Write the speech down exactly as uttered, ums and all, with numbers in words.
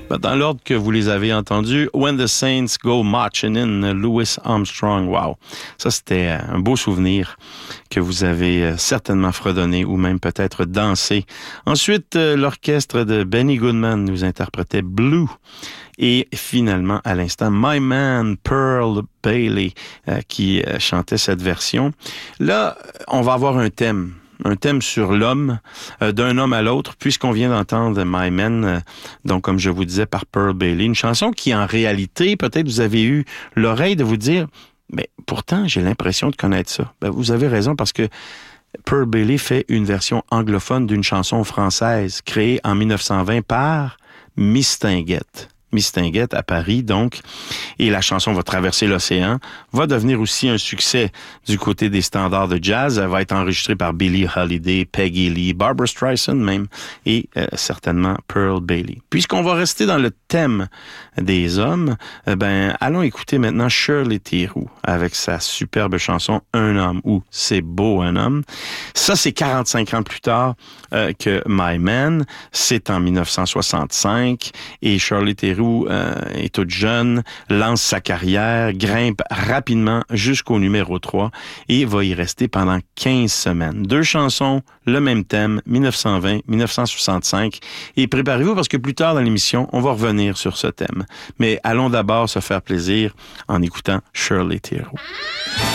Dans l'ordre que vous les avez entendus, When the Saints Go Marching In, Louis Armstrong. Wow! Ça, c'était un beau souvenir que vous avez certainement fredonné ou même peut-être dansé. Ensuite, l'orchestre de Benny Goodman nous interprétait Blue. Et finalement, à l'instant, My Man, Pearl Bailey, euh, qui euh, chantait cette version. Là, on va avoir un thème. Un thème sur l'homme, euh, d'un homme à l'autre, puisqu'on vient d'entendre My Man, euh, donc comme je vous disais, par Pearl Bailey. Une chanson qui, en réalité, peut-être vous avez eu l'oreille de vous dire, mais pourtant, j'ai l'impression de connaître ça. Ben, vous avez raison, parce que Pearl Bailey fait une version anglophone d'une chanson française créée en dix-neuf cent vingt par Mistinguett. Mistinguett à Paris, donc, et la chanson va traverser l'océan, va devenir aussi un succès du côté des standards de jazz. Elle va être enregistrée par Billie Holiday, Peggy Lee, Barbra Streisand même, et euh, certainement Pearl Bailey. Puisqu'on va rester dans le thème des hommes, euh, ben allons écouter maintenant Shirley Theroux avec sa superbe chanson Un homme ou C'est beau un homme. Ça, c'est quarante-cinq ans plus tard euh, que My Man. C'est en dix-neuf cent soixante-cinq et Shirley Theroux Euh, est toute jeune, lance sa carrière, grimpe rapidement jusqu'au numéro trois et va y rester pendant quinze semaines. Deux chansons, le même thème, dix-neuf cent vingt, dix-neuf cent soixante-cinq. Et préparez-vous parce que plus tard dans l'émission, on va revenir sur ce thème. Mais allons d'abord se faire plaisir en écoutant Shirley Theroux.